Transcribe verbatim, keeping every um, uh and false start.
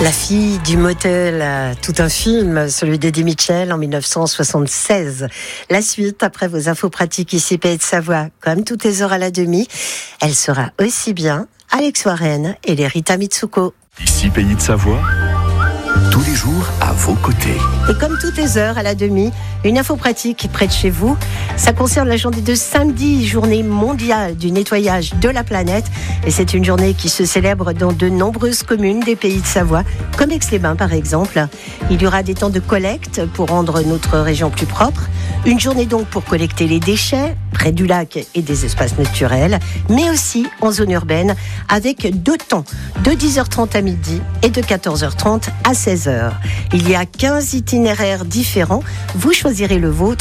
La fille du motel, tout un film, celui d'Eddie Mitchell en dix-neuf cent soixante-seize. La suite, après vos infos pratiques ici, Pays de Savoie, comme toutes les heures à la demi, elle sera aussi bien Alex Warren et les Rita Mitsuko. Ici, Pays de Savoie, tous les jours à vos côtés. Et comme toutes les heures à la demi, une info pratique près de chez vous. Ça concerne la journée de samedi, journée mondiale du nettoyage de la planète. Et c'est une journée qui se célèbre dans de nombreuses communes des Pays de Savoie, comme Aix-les-Bains par exemple. Il y aura des temps de collecte pour rendre notre région plus propre. Une journée donc pour collecter les déchets près du lac et des espaces naturels, mais aussi en zone urbaine avec deux temps, de dix heures trente à midi et de quatorze heures trente à seize heures. Il y a quinze itinéraires différents. Vous choisirez le vôtre